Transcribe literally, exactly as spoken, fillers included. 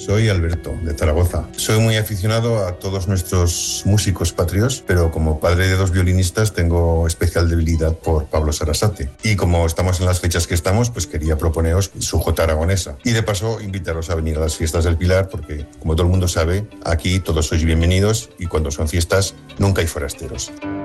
Soy Alberto, de Zaragoza. Soy muy aficionado a todos nuestros músicos patrios, pero como padre de dos violinistas tengo especial debilidad por Pablo Sarasate. Y como estamos en las fechas que estamos, pues quería proponeros su jota aragonesa. Y de paso, invitaros a venir a las fiestas del Pilar, porque como todo el mundo sabe, aquí todos sois bienvenidos y cuando son fiestas nunca hay forasteros.